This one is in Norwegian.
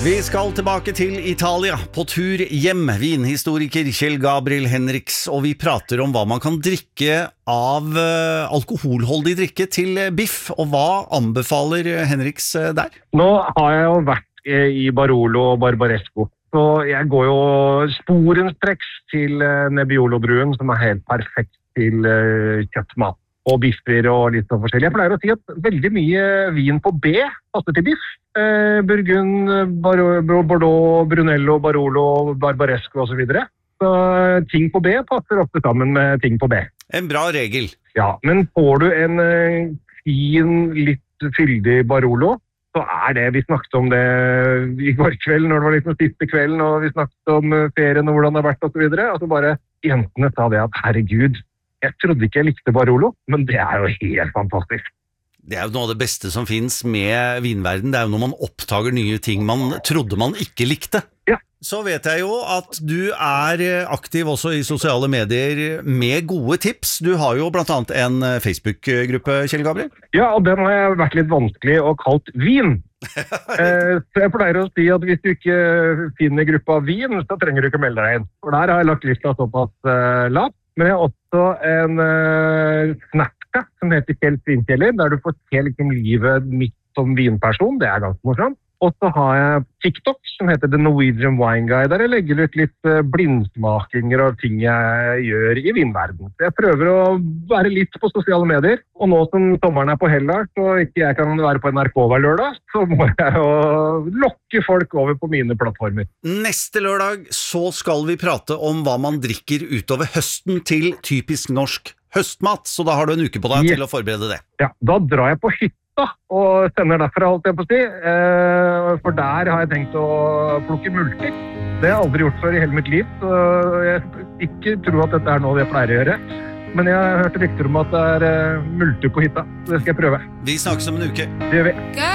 Vi skal tilbake til Italia, på tur hjem, vinhistoriker Kjell Gabriel Henriks, og vi prater om hva man kan drikke av alkoholholdig drikke til biff, og hva anbefaler Henriks der? Nå har jeg jo vært i Barolo og Barbaresco, så jeg går jo sporenstreks til Nebbiolo-druen, som helt perfekt til kjøttmat og biffer og litt sånn forskjellig. Jeg pleier å si at veldig mye vin på B passer til biff. Burgund, Bordeaux, Brunello, Barolo, Barbaresco og så videre. Så ting på B passer ofte sammen med ting på B. En bra regel. Ja, men får du en fin, litt fyldig Barolo, så det, vi snakket om det i går kveld når det var litt den siste kvelden, og vi snakket om ferien og hvordan det har vært og så videre. Altså bare jentene sa det at herregud, jeg trodde ikke jeg likte Barolo, men det jo helt fantastisk. Det jo noe av det beste som finnes med vinverden. Det jo når man oppdager nye ting man trodde man ikke likte. Ja. Så vet jeg jo at du aktiv også i sosiale medier med gode tips. Du har jo blant annet en Facebook-gruppe, Kjell Gabriel. Ja, og den har jeg vært litt vanskelig og kalt vin. Så jeg pleier å si at hvis du ikke finner gruppa vin, så trenger du ikke melde deg inn. For der har jeg lagt lista såpass lavt. Men jeg har også en Snapchat som heter Kjell Svinkjeller, der du får se liksom livet mitt som vinperson. Det ganske morsomt. Og så har jeg TikTok som heter The Norwegian Wine Guide, der jeg legger ut litt blindsmakinger og ting jeg gjør i vinverden. Så jeg prøver å være litt på sosiale medier, og nå som sommeren på Hellas, og ikke jeg kan være på NRK hver lørdag, så må jeg jo lokke folk over på mine plattformer. Neste lørdag så skal vi prate om hva man drikker utover høsten til typisk norsk høstmat, så da har du en uke på deg til å forberede det. Ja, da drar jeg på hytta og sender derfra, holdt jeg på å si. For der har jeg tenkt å plukke multer. Det har jeg aldri gjort før i hele mitt liv, så jeg ikke tror at dette noe jeg pleier å gjøre. Men jeg har hørt rykter om at det multer på hytta, så det skal jeg prøve. Vi snakkes om en uke. Det gjør vi.